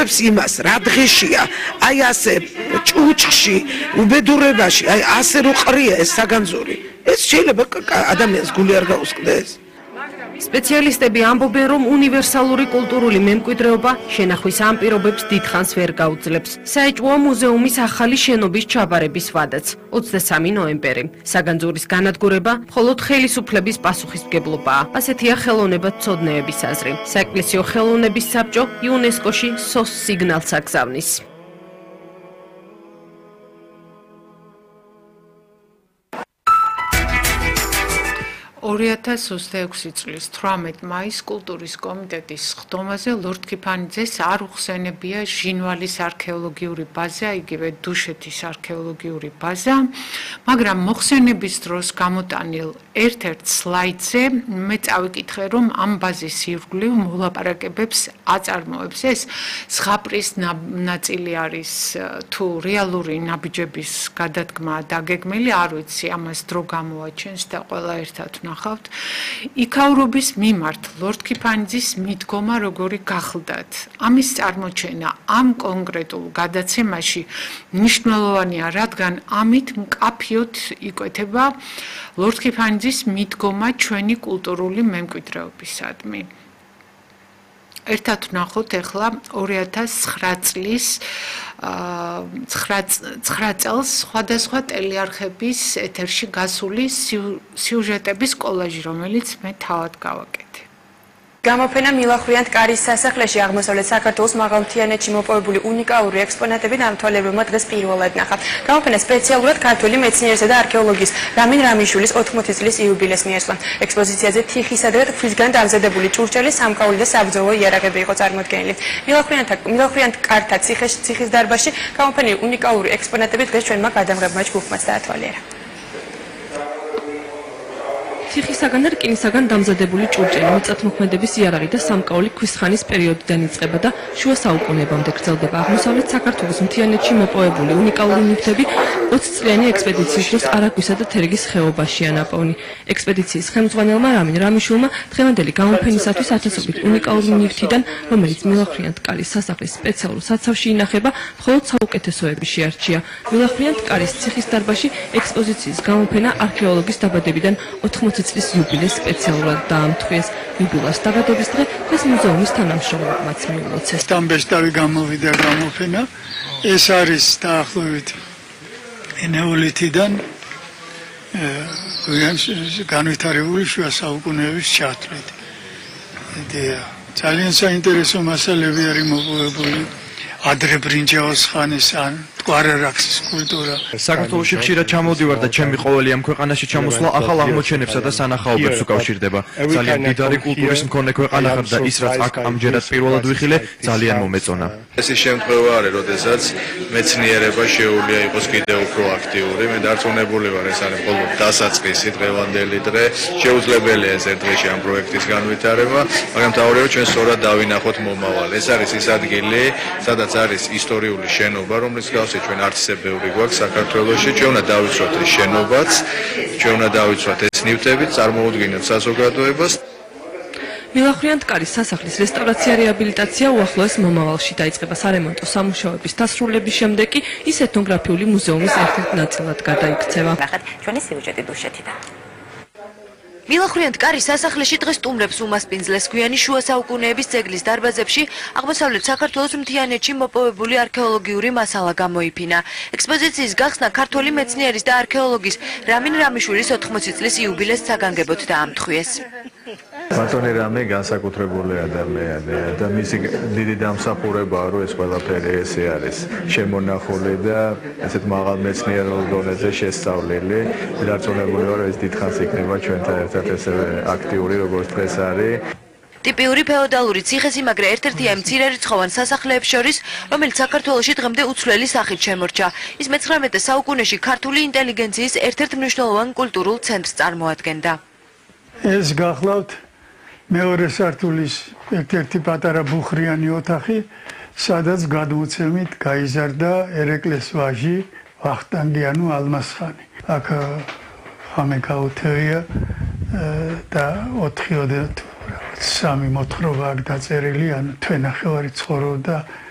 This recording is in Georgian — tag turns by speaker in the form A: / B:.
A: იგულებს იმას, რა დღეშია, აი ასე ჭუჭში, უბედურებაში, აი ასე რო ყრია ეს საგანძური. ეს შეიძლება ადამიანს გული არ გაუსკდეს.
B: სპეციალისტები ამბობენ, რომ უნივერსალური კულტურული მემკვიდრეობა შენახვის ამ პირობებს დიდხანს ვერ გაუძლებს. საეჭვოა მუზეუმის ახალი შენობის ჩაბარების ვადაც 23 ნოემბერი. საგანძურის განადგურება მხოლოდ ხელისუფლების პასუხისმგებლობაა. ასეთია ხელოვნებათმცოდნეების აზრი. საეკლესიო ხელოვნების საბჭო იუნესკოში სოს სიგნალს აგზავნის.
C: 2026 წლის 18 მაისს კულტურის კომიტეტის ხდომაზე ლორდ ქიფანიძეს არ უხსენებია ჟინვალის არქეოლოგიური ბაზა, იგივე დუშეთის არქეოლოგიური ბაზა, მაგრამ მოხსენების დროს გამოტანილ ერთ-ერთ სლაიდზე მე წავიკითხე, რომ ამ ბაზის ირგვლივ მოლაპარაკებებს აწარმოებს. ეს ზღაპრის ნაწილი არის თუ რეალური ნაბიჯების გადადგმა დაგეგმილი, არ ვიცი, ამას დრო გამოაჩენს და ყველა ერთად ნახავთ. იქაურობის მიმართ ლორდ ქიფანიძის მიდგომა როგორი გახლდათ. ამის წარმოჩენა ამ კონკრეტულ გადაცემაში მნიშვნელოვანია, რადგან ამით მკაფიოდ იკვეთება ლორდ ქიფანიძის მიდგომა ჩვენი კულტურული მემკვიდრეობისადმი. ერთად ვნახოთ ახლა 2009 წლის 9 წელს სხვადასხვა ტელეარხების ეთერში გასული სიუჟეტების კოლაჟი, რომელიც მე თავად გავაკეთე.
D: გამოფენა მილახვრიანთ კარის სასახლეში აღმოსავლეთ საქართველოს მაღალმთიანეთში მოპოვებული უნიკალური ექსპონატები დამთვალებელმა დღეს პირველად ნახა. გამოფენა სპეციალურად ქართული მეცნიერისა და არქეოლოგის რამინ რამიშვილის 80 წლის იუბილეს მიესწრო. ექსპოზიციაზე თიხისა და ტყისგან დამზადებული ჭურჭელი, სამკაული და საბრძოლო იარაღები იყო წარმოდგენილი. მილახვრიანთ კართა ციხის დარბაზში გამოფენილი უნიკალური ექსპონატები დღეს ჩვენმა გადამღებმა ჯგუფმაც დაათვალიერა.
B: თიხისაგან და რკინისაგან დამზადებული ჭურჭელი მიწათმოქმედების იარაღი და სამკაული ქვის ხანის პერიოდიდან იწყება და შუა საუკუნეებამდე გრძელდება. აღმოსავლეთ საქართველოს მთიანეთში მოპოვებული უნიკალური ნივთები 20 წლიანი ექსპედიციის დროს არაგვისა და თერგის ხეობაშია ნაპოვნი. ექსპედიციის ხელმძღვანელმა რამინ რამიშვილმა დღევანდელი გამოფენისათვის ათასობით უნიკალური ნივთიდან, რომელიც მილახვრიანთ კარის სასახლის სპეციალურ საცავში ინახება, მხოლოდ საუკეთესოები შეარჩია. მილახვრიანთ კარის ციხის დარბაზში ექსპოზიციის გამოფენა არქეოლოგის დაბადებიდან 80 წლის იუბილეს სპეციალურად დაამთხვიეს. იუბილეს დაბადების დღე დღეს მუზეუმის თანამშრომლებმაც მიულოცეს.
E: სტამბეშტავი გამოვიდა გამოფენა. ეს არის დაახლოებით ნეოლითიდან განვითარებული შუა საუკუნეების ჩათვლით. ძალიან საინტერესო მასალები არის მოპოვებული. ადრე ბრინჯაოს ხანის ან კვარარაქსის კულტურა.
F: საქართველოში ხშირად ჩამოვდივარ და ჩემი ყოველი ამ ქვეყანაში ჩამოსვლა ახალ აღმოჩენებსა და სანახაობებს უკავშირდება. ძალიან დიდარი კულტურის მქონე ქვეყანა ხარ და ის რაც აქ ამჯერად პირველად ვიხილე, ძალიან მომეწონა.
G: ეს ის შემთხვევა არის, როდესაც მეცნიერება შეუძლია იყოს კიდევ უფრო აქტიური. მე დარწმუნებული ვარ, ეს არის მხოლოდ დასაწყისი დღევანდელი დღე. შეუძლებელია ეს ერთ დღეში ამ პროექტის განვითარება, მაგრამ თავარია ჩვენ სწორად დავინახოთ მომავალი. ეს არის ის ადგილი, სადაც არის ისტორიული შენობა, რომლის ჩვენ არც ისე ბევრი გვაქვს საქართველოში. ჩვენ უნდა დავიცვათ ეს შენობაც, ჩვენ უნდა დავიცვათ ეს ნივთები, წარმოუდგინოთ საზოგადოებას.
B: მილახვრიანთ კარის სასახლის რესტავრაცია რეაბილიტაცია უახლოეს მომავალში დაიწყება. სარემონტო სამუშაოების დასრულების შემდეგ კი ის ეთნოგრაფიული მუზეუმის ერთ-ერთ ნაწილად გადაიქცევა.
D: ნახეთ ჩვენი სიუჟეტი დუშეთიდან.
H: მილახვრიანთ კარის სასახლეში დღეს სტუმრებს უმასპინძლეს გვიანი შუა საუკუნეების ძეგლის დარბაზებში აღმოსავლეთ საქართველოს მთიანეთში მოპოვებული არქეოლოგიური მასალა გამოიფინა. ექსპოზიციის გახსნა ქართველი მეცნიერის და არქეოლოგის რამინ რამიშვილის 80 წლის იუბილეს საგანგებოდ დაამთხვიეს.
I: ბატონი რამე განსაკუთრებული ადამიანია და მისი დიდი დამსახურებაა, რომ ეს ყველაფერი ესე არის შემონახული და ესეთ მაღალ მეცნიერულ დონეზე შესწავლილი. დარწმუნებული ვარ, ეს დიდხანს იქნება ჩვენთან ერთად ესევე აქტიური, როგორც დღეს არის.
H: ტიპიური ფეოდალური ციხესიმაგრე ერთ-ერთია მცირერიცხოვან სასახლეებს შორის, რომელიც საქართველოში დღემდე უცვლელი სახით შემორჩა. ის მე-19 საუკუნეში ქართული ინტელიგენციის ერთ-ერთ მნიშვნელოვან კულტურულ ცენტრს წარმოადგენდა.
E: ეს გახლავთ მეორე სართულის ერთ-ერთი პატარა ბუხრიანი ოთახი, სადაც გადმოცემით გაიზარდა ერეკლეს ვაჟი ვახტანგიანო ალმასხანი. აქ ხამე გაუთევია და 4-3 მოთხრობა აქ დაწერილი, ანუ თვენახევარი ცხოვრობდა